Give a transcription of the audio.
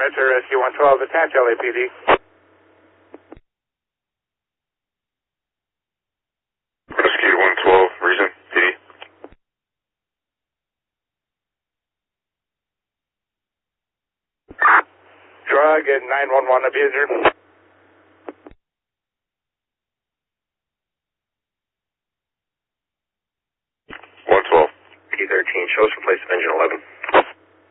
Roger, Rescue 112, attach LAPD. Rescue 112, reason, PD. Drug and 911 abuser. 112. P13, show us in place of engine 11.